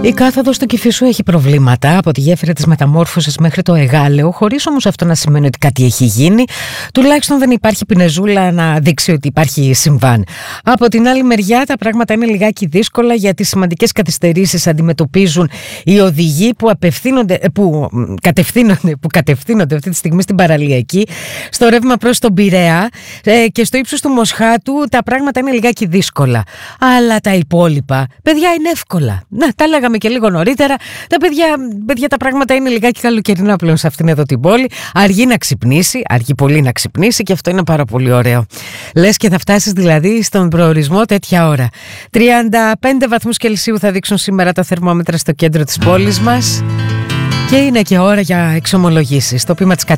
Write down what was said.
Η κάθοδος του Κηφισού έχει προβλήματα από τη γέφυρα της Μεταμόρφωσης μέχρι το Εγάλεο, χωρίς όμως αυτό να σημαίνει ότι κάτι έχει γίνει. Τουλάχιστον δεν υπάρχει πινεζούλα να δείξει ότι υπάρχει συμβάν. Από την άλλη μεριά τα πράγματα είναι λιγάκι δύσκολα, γιατί σημαντικές καθυστερήσεις αντιμετωπίζουν οι οδηγοί που κατευθύνονται αυτή τη στιγμή στην παραλιακή, στο ρεύμα προς τον Πειραιά, και στο ύψος του Μοσχάτου τα πράγματα είναι λιγάκι δύσκολα. Αλλά τα υπόλοιπα, παιδιά, είναι εύκολα. Να, τα λέγαμε και λίγο νωρίτερα. Τα παιδιά, τα πράγματα είναι λιγάκι καλοκαιρινά πλέον σε αυτήν εδώ την πόλη. Αργεί να ξυπνήσει, αργεί πολύ να ξυπνήσει, και αυτό είναι πάρα πολύ ωραίο. Λες και θα φτάσεις δηλαδή στον προορισμό τέτοια ώρα. 35 βαθμούς Κελσίου θα δείξουν σήμερα τα θερμόμετρα στο κέντρο της πόλης μας. Και είναι και ώρα για εξομολογήσεις. Το πείμα της